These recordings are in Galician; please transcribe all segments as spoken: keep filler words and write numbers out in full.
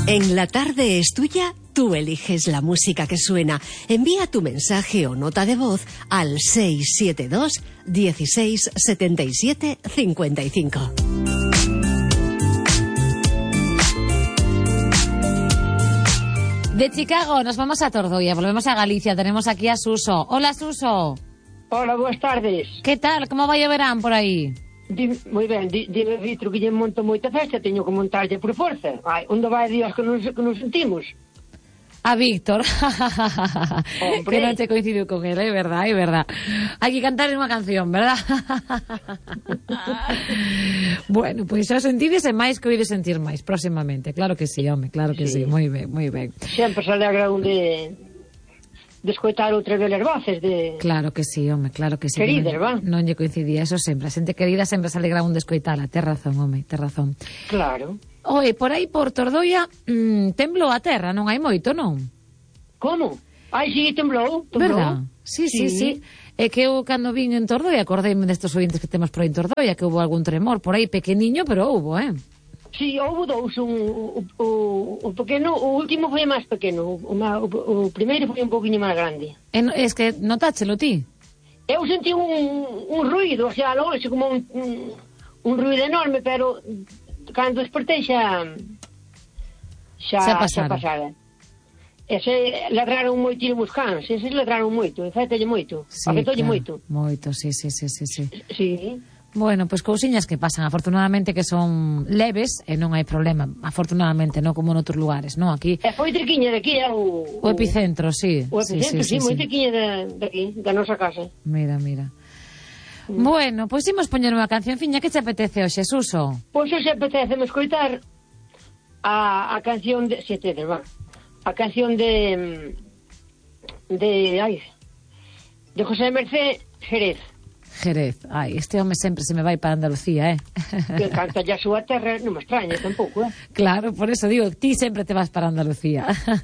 En La Tarde es Tuya, tú eliges la música que suena. Envía tu mensaje o nota de voz al seis siete dos, dieciséis, setenta y siete, cincuenta y cinco. De Chicago nos vamos a Tordoia, volvemos a Galicia, tenemos aquí a Suso. Hola, Suso. Hola, buenas tardes. Que tal? Como vai o verán por aí? Dime, moi ben, dime, Vitro, que lle monto moita festa, teño que montarlle por forza. Ai, onde vai Dios que nos, que nos sentimos? A Víctor. Hombre. Que non te coincidiu con él, é verdad, é verdad. Hai que cantar unha canción, verdad? Bueno, pois xa sentides e máis que o ides sentir máis próximamente. Claro que sí, home, claro que sí, sí. Moi ben, moi ben. Sempre se alegra un de... de escoitar outra velas voces de... Claro que sí, home, claro que sí. Queridas, que va? Non lle coincidía, eso sempre. A xente querida sempre se alegra un de escoitala. Tes razón, home, tes razón. Claro. Oe, por aí por Tordoia mmm, temblou a terra, non hai moito, non? Como? Ai, sí, temblou, temblou. Verdad? Sí, sí, sí, sí. É que eu cando vin en Tordoia, acordeime destes ointes que temos por aí en Tordoia, que houve algún tremor por aí pequeniño, pero houve, eh? Sí, houve dous, un, o, o, o pequeno, o último foi máis pequeno, o, o, o primeiro foi un poquinho máis grande. E, es que notáchelo ti? Eu senti un, un ruido, o sea, logo, como un, un, un ruido enorme, pero cando despertei xa xa, xa pasara. Xa pasara. Ese ladraron moito os cans, eses ladraron moito, efectolle moito, Sí, afectolle claro, moito. Moito, sí, sí, sí, sí, sí. Sí. Bueno, pois pues cousiñas que pasan, afortunadamente que son leves e non hai problema, afortunadamente, non como noutros lugares, non? Aquí E foi triquiña de aquí, é o... o epicentro, sí. O epicentro, sí, sí, sí, sí, moi triquiña de, de aquí, da nosa casa. Mira, mira. Mm. Bueno, pois pues imos poñer unha cancionciña que te apetece hoxe, Suso. Pois pues hoxe apetece me escoitar a, a canción de... Si tedes, va. A canción de... De... Ai... De José Mercé Jerez. Jerez, ai, este home sempre se me vai para Andalucía, eh? Que canta ya a súa terra, non me extraña tampouco, eh? Claro, por eso digo, ti sempre te vas para Andalucía.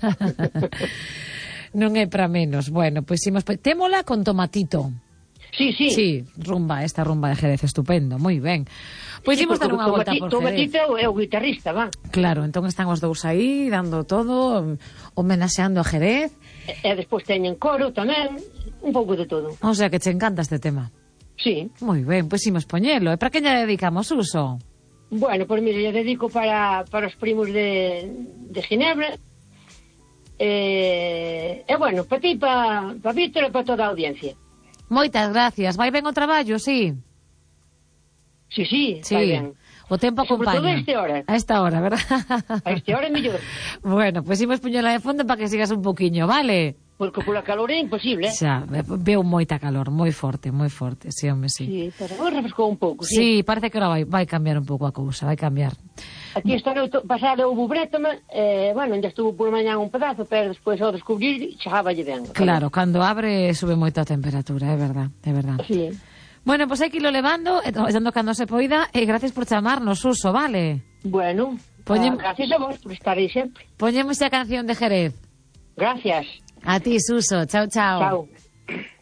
Non é para menos. Bueno, pois imos... Témola con Tomatito. Sí, sí. Sí, rumba, esta rumba de Jerez, estupendo, moi ben. Pois sí, imos dar unha volta por Jerez. Tomatito é o guitarrista, va. Claro, entón están os dous aí, dando todo, homenaxeando a Jerez. E, e despois teñen coro tamén, un pouco de todo. O sea, que che encanta este tema. Sí. Moi ben, pois imos poñelo. E para que lle dedicamos, Uso? Bueno, pois mire, lle dedico para, para os primos de, de Ginebra. E, e bueno, para ti, para, para Víctor e para toda a audiencia. Moitas gracias. Vai ben o traballo, sí? Sí, sí, sí. vai ben. O tempo acompaña. Sobre todo a esta hora. A esta hora, verdad? A esta hora é mellor. Bueno, pois imos poñela de fondo para que sigas un poquinho, vale? Porque pola calor é imposible, eh? Xa, veo moita calor, moi forte, moi forte, sí, home, sí. Sí, pero agora refrescou un pouco, sí. Sí, parece que ahora vai, vai cambiar un pouco a cousa, vai cambiar. Aquí esta noite pasada houve brétoma, eh, bueno, ainda estuvo por mañá un pedazo, pero despois ao descubrir chegáballe ben. Claro, cando abre sube moita a temperatura, é verdad, é verdad. Sí. Bueno, pois pues hai que irlo levando, levando cando se poida, e gracias por chamarnos, Uso, vale? Bueno, Poñem... ah, gracias a vos por estar aí sempre. Poñemos a canción de Jerez. Gracias. A ti, Suso. Chao, chao. Chao.